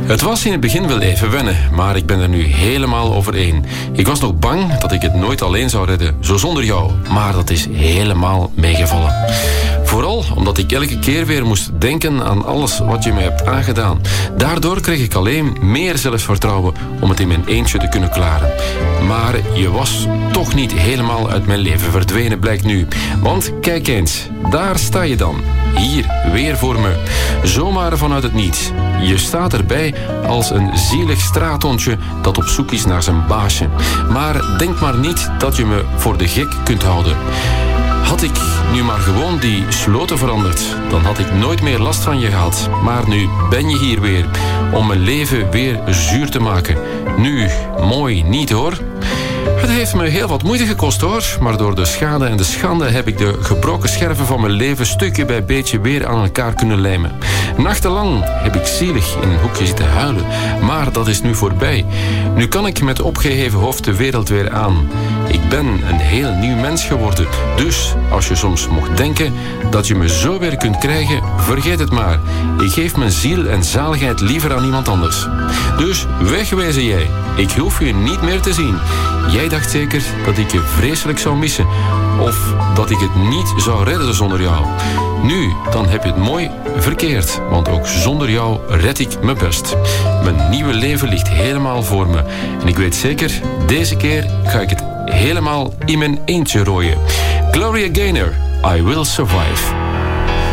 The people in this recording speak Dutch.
Het was in het begin wel even wennen, maar ik ben er nu helemaal overheen. Ik was nog bang dat ik het nooit alleen zou redden, zo zonder jou. Maar dat is helemaal meegevallen. Vooral omdat ik elke keer weer moest denken aan alles wat je me hebt aangedaan. Daardoor kreeg ik alleen meer zelfvertrouwen om het in mijn eentje te kunnen klaren. Maar je was toch niet helemaal uit mijn leven verdwenen, blijkt nu. Want kijk eens, daar sta je dan. Hier, weer voor me. Zomaar vanuit het niets. Je staat erbij als een zielig straathondje dat op zoek is naar zijn baasje. Maar denk maar niet dat je me voor de gek kunt houden. Had ik nu maar gewoon die sloten veranderd, dan had ik nooit meer last van je gehad. Maar nu ben je hier weer, om mijn leven weer zuur te maken. Nu, mooi niet hoor. Het heeft me heel wat moeite gekost hoor, maar door de schade en de schande heb ik de gebroken scherven van mijn leven stukje bij beetje weer aan elkaar kunnen lijmen. Nachtenlang heb ik zielig in een hoekje zitten huilen, maar dat is nu voorbij. Nu kan ik met opgeheven hoofd de wereld weer aan. Ik ben een heel nieuw mens geworden, dus als je soms mocht denken dat je me zo weer kunt krijgen, vergeet het maar. Ik geef mijn ziel en zaligheid liever aan iemand anders. Dus wegwezen jij, ik hoef je niet meer te zien. Jij dacht zeker dat ik je vreselijk zou missen. Of dat ik het niet zou redden zonder jou. Nu, dan heb je het mooi verkeerd. Want ook zonder jou red ik me best. Mijn nieuwe leven ligt helemaal voor me. En ik weet zeker, deze keer ga ik het helemaal in mijn eentje rooien. Gloria Gaynor, I Will Survive.